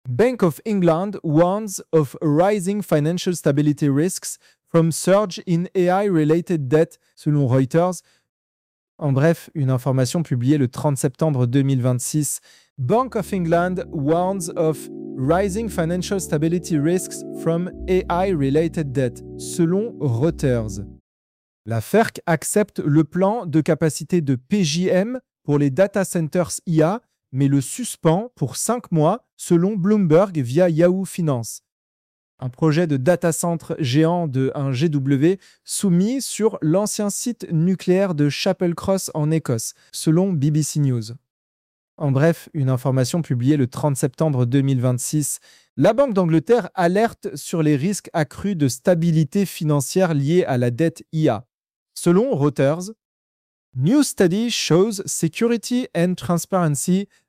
Bank of England warns of rising financial stability risks from surge in AI-related debt, selon Reuters. En bref, une information publiée le 30 septembre 2026. Bank of England warns of rising financial stability risks from AI-related debt, selon Reuters. La FERC accepte le plan de capacité de PJM pour les data centers IA, mais le suspend pour 5 mois, selon Bloomberg via Yahoo Finance. Un projet de data center géant de 1 GW soumis sur l'ancien site nucléaire de Chapel Cross en Écosse, selon BBC News. En bref, une information publiée le 30 septembre 2026. La Banque d'Angleterre alerte sur les risques accrus de stabilité financière liés à la dette IA. Selon Reuters, New study shows security and transparency